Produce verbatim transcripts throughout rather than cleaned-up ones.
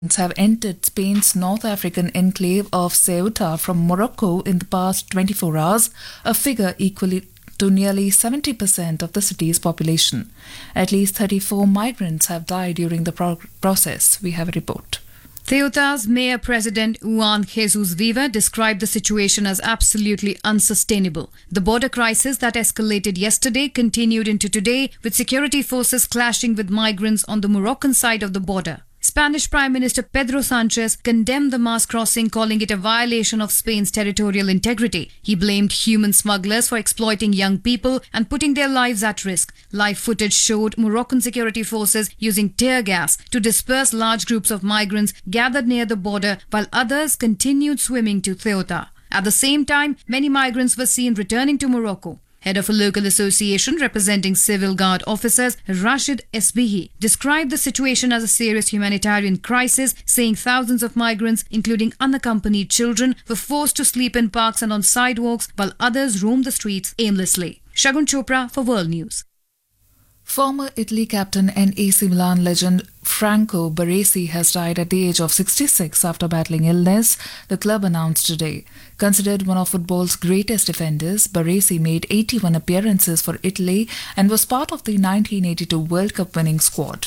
have entered Spain's North African enclave of Ceuta from Morocco in the past twenty-four hours, a figure equal to nearly seventy percent of the city's population. At least thirty-four migrants have died during the pro- process. We have a report. Ceuta's Mayor President Juan Jesus Viva described the situation as absolutely unsustainable. The border crisis that escalated yesterday continued into today, with security forces clashing with migrants on the Moroccan side of the border. Spanish Prime Minister Pedro Sanchez condemned the mass crossing, calling it a violation of Spain's territorial integrity. He blamed human smugglers for exploiting young people and putting their lives at risk. Live footage showed Moroccan security forces using tear gas to disperse large groups of migrants gathered near the border, while others continued swimming to Ceuta. At the same time, many migrants were seen returning to Morocco. Head of a local association representing civil guard officers, Rashid Esbihi, described the situation as a serious humanitarian crisis, saying thousands of migrants, including unaccompanied children, were forced to sleep in parks and on sidewalks, while others roamed the streets aimlessly. Shagun Chopra for World News. Former Italy captain and A C Milan legend Franco Baresi has died at the age of sixty-six after battling illness, the club announced today. Considered one of football's greatest defenders, Baresi made eighty-one appearances for Italy and was part of the nineteen eighty-two World Cup winning squad.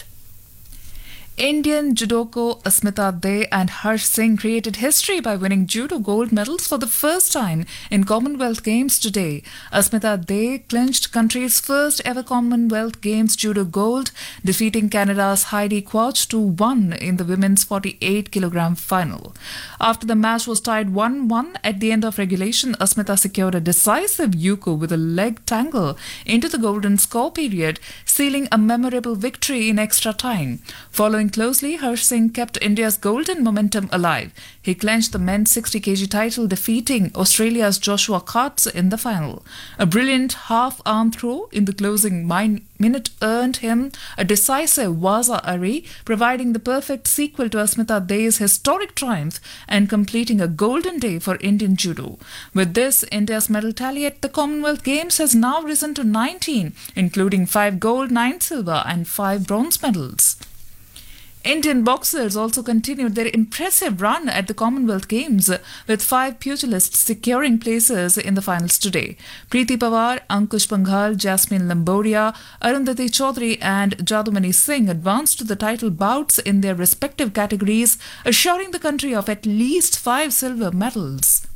Indian judoka Asmita De and Harsh Singh created history by winning judo gold medals for the first time in Commonwealth Games today. Asmita De clinched country's first ever Commonwealth Games judo gold, defeating Canada's Heidi Quach two one in the women's forty-eight kilogram final. After the match was tied one one at the end of regulation, Asmita secured a decisive yuko with a leg tangle into the golden score period, sealing a memorable victory in extra time. Following closely, Harsh Singh kept India's golden momentum alive. He clinched the men's sixty kilogram title, defeating Australia's Joshua Katz in the final. A brilliant half-arm throw in the closing minute earned him a decisive Waza Ari, providing the perfect sequel to Asmita De's historic triumph and completing a golden day for Indian judo. With this, India's medal tally at the Commonwealth Games has now risen to nineteen, including five gold, nine silver and five bronze medals. Indian boxers also continued their impressive run at the Commonwealth Games, with five pugilists securing places in the finals today. Preeti Pawar, Ankush Panghal, Jasmine Lamboria, Arundhati Chaudhary and Jadumani Singh advanced to the title bouts in their respective categories, assuring the country of at least five silver medals.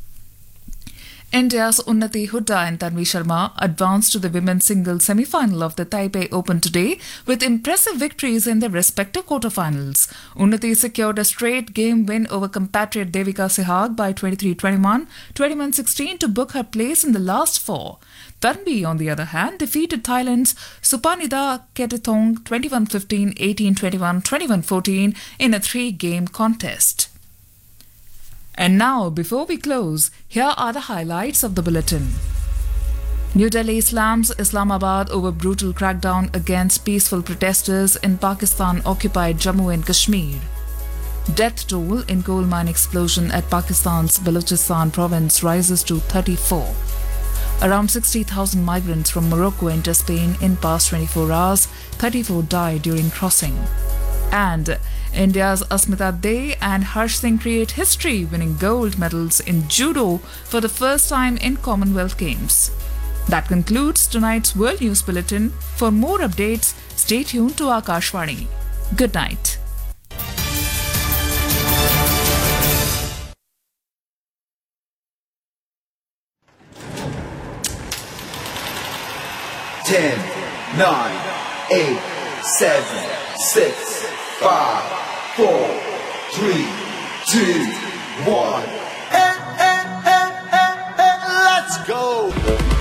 India's Unnati Hooda and Tanvi Sharma advanced to the women's singles semi-final of the Taipei Open today with impressive victories in their respective quarterfinals. Unnati secured a straight game win over compatriot Devika Sehag by twenty-three twenty-one, twenty-one sixteen to book her place in the last four. Tanvi, on the other hand, defeated Thailand's Supanida Ketithong twenty-one fifteen, eighteen twenty-one, twenty-one fourteen in a three-game contest. And now, before we close, here are the highlights of the bulletin. New Delhi slams Islamabad over brutal crackdown against peaceful protesters in Pakistan-occupied Jammu and Kashmir. Death toll in coal mine explosion at Pakistan's Balochistan province rises to thirty-four. Around sixty thousand migrants from Morocco enter Spain in past twenty-four hours. thirty-four died during crossing. And India's Asmita De and Harsh Singh create history, winning gold medals in judo for the first time in Commonwealth Games. That concludes tonight's World News Bulletin. For more updates, stay tuned to Akashvani. Good night. Ten, nine, eight, seven, six, five, four, three, two, one. Hey, hey, hey, hey, hey, let's go.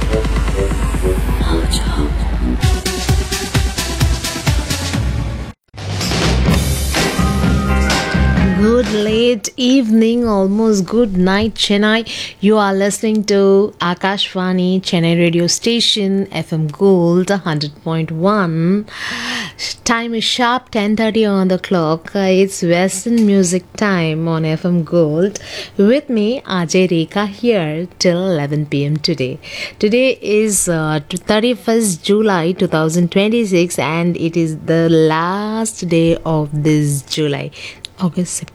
Good late evening, almost good night, Chennai. You are listening to Akashvani Chennai radio station F M Gold one hundred point one. Time is sharp ten thirty on the clock. It's Western music time on F M Gold. With me, Ajay Rekha here till eleven p.m. today. Today is uh, thirty-first July twenty twenty-six and it is the last day of this July. August, September.